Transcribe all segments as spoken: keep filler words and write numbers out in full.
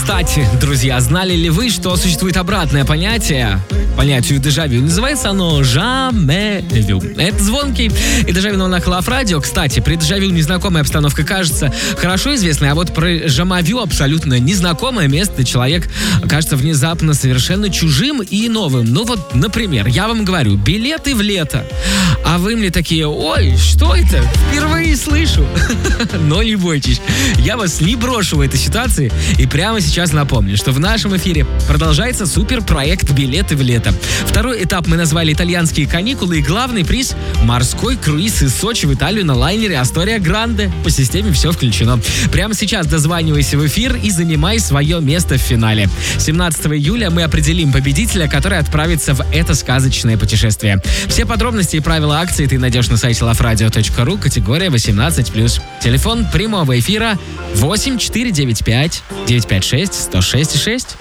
Кстати, друзья, знали ли вы, что существует обратное понятие понятию дежавю? Называется оно жамевю. Это звонкий и дежавю на волнах Лав Радио. Кстати, при дежавю незнакомая обстановка кажется хорошо известной, а вот про жамавю абсолютно незнакомое место человек кажется внезапно совершенно чужим и новым. Ну вот, например, я вам говорю, билеты в лето. А вы мне такие: ой, что это? Впервые слышу. Но не бойтесь, я вас не брошу в этой ситуации и прямо сейчас напомню, что в нашем эфире продолжается суперпроект «Билеты в лето». Второй этап мы назвали «Итальянские каникулы», и главный приз – морской круиз из Сочи в Италию на лайнере «Астория Гранде». По системе все включено. Прямо сейчас дозванивайся в эфир и занимай свое место в финале. семнадцатого июля мы определим победителя, который отправится в это сказочное путешествие. Все подробности и правила акции ты найдешь на сайте лав радио точка ру, категория восемнадцать плюс. Телефон прямого эфира восемь четыре девять пять девять пять шесть сто шесть шесть.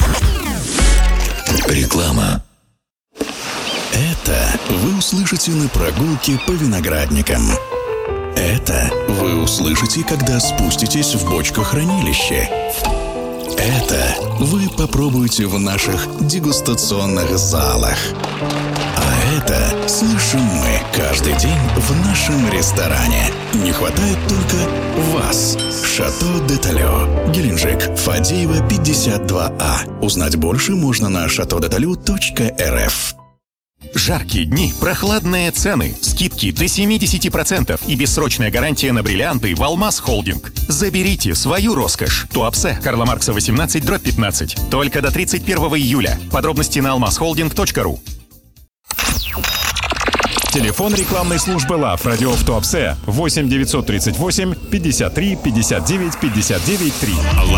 Реклама. Это вы услышите на прогулке по виноградникам. Это вы услышите, когда спуститесь в бочкохранилище. Это вы попробуете в наших дегустационных залах. А это слышим мы каждый день в нашем ресторане. Не хватает только вас. Шато де Талё, Геленджик, Фадеева, пятьдесят два А. Узнать больше можно на шато де талё точка эр эф. Жаркие дни, прохладные цены, скидки до семьдесят процентов и бессрочная гарантия на бриллианты в Алмаз Холдинг. Заберите свою роскошь. Туапсе, Карла Маркса восемнадцать, дробь пятнадцать. Только до тридцать первого июля. Подробности на алмаз холдинг точка ру. Телефон рекламной службы Лав Радио в Туапсе восемь девятьсот тридцать восемь пятьдесят три пятьдесят девять пятьдесят девять три.